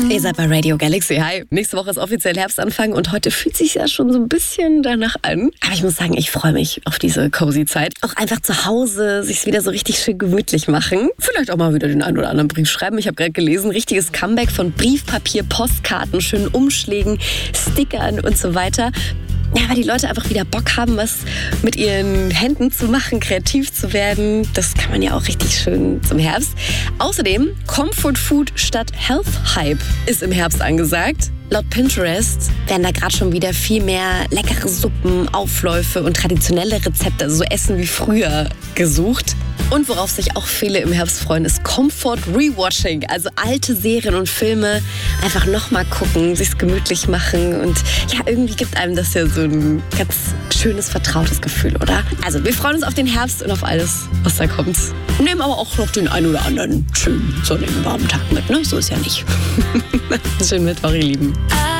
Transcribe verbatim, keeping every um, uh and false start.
Ihr seid bei Radio Galaxy. Hi. Nächste Woche ist offiziell Herbstanfang und heute fühlt sich ja schon so ein bisschen danach an. Aber ich muss sagen, ich freue mich auf diese cozy Zeit. Auch einfach zu Hause sich wieder so richtig schön gemütlich machen. Vielleicht auch mal wieder den einen oder anderen Brief schreiben. Ich habe gerade gelesen, richtiges Comeback von Briefpapier, Postkarten, schönen Umschlägen, Stickern und so weiter. Ja, weil die Leute einfach wieder Bock haben, was mit ihren Händen zu machen, kreativ zu werden. Das kann man ja auch richtig schön zum Herbst. Außerdem, Comfort Food statt Health Hype ist im Herbst angesagt. Laut Pinterest werden da gerade schon wieder viel mehr leckere Suppen, Aufläufe und traditionelle Rezepte, also so Essen wie früher, gesucht. Und worauf sich auch viele im Herbst freuen, ist Comfort Rewatching. Also alte Serien und Filme einfach nochmal gucken, sich's gemütlich machen. Und ja, irgendwie gibt einem das ja so ein ganz schönes, vertrautes Gefühl, oder? Also wir freuen uns auf den Herbst und auf alles, was da kommt. Nehmen aber auch noch den einen oder anderen schönen sonnigen, warmen Tag mit, ne? So ist ja nicht. Schönen Mittwoch, ihr Lieben.